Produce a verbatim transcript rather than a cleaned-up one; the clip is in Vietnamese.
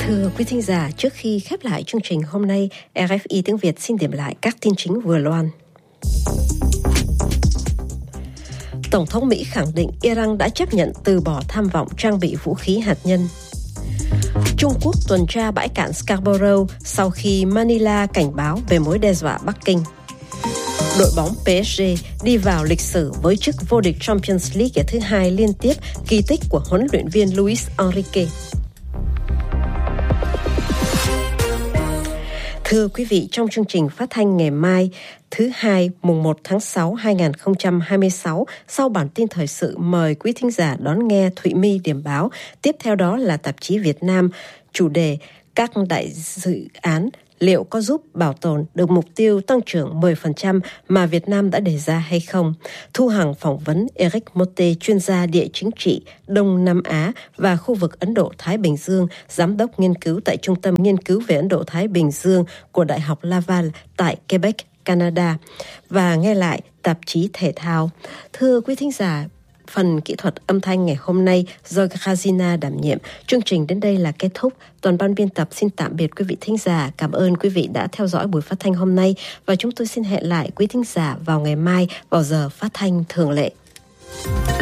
Thưa quý thính giả, trước khi khép lại chương trình hôm nay, rờ ép i tiếng Việt xin điểm lại các tin chính vừa loan. Tổng thống Mỹ khẳng định Iran đã chấp nhận từ bỏ tham vọng trang bị vũ khí hạt nhân. Trung Quốc tuần tra bãi cạn Scarborough sau khi Manila cảnh báo về mối đe dọa Bắc Kinh. Đội bóng pê ét giê đi vào lịch sử với chức vô địch Champions League thứ hai liên tiếp, kỳ tích của huấn luyện viên Luis Enrique. Thưa quý vị, trong chương trình phát thanh ngày mai, thứ hai, mùng một tháng sáu năm hai nghìn không trăm hai mươi sáu, sau bản tin thời sự, mời quý thính giả đón nghe Thụy My điểm báo. Tiếp theo đó là tạp chí Việt Nam, chủ đề các đại dự án liệu có giúp bảo tồn được mục tiêu tăng trưởng mười phần trăm mà Việt Nam đã đề ra hay không? Thu Hằng phỏng vấn Eric Motte, chuyên gia địa chính trị Đông Nam Á và khu vực Ấn Độ-Thái Bình Dương, giám đốc nghiên cứu tại Trung tâm Nghiên cứu về Ấn Độ-Thái Bình Dương của Đại học Laval tại Quebec, Canada. Và nghe lại tạp chí thể thao. Thưa quý thính giả, phần kỹ thuật âm thanh ngày hôm nay do Khazina đảm nhiệm. Chương trình đến đây là kết thúc. Toàn ban biên tập xin tạm biệt quý vị thính giả. Cảm ơn quý vị đã theo dõi buổi phát thanh hôm nay và chúng tôi xin hẹn lại quý thính giả vào ngày mai vào giờ phát thanh thường lệ.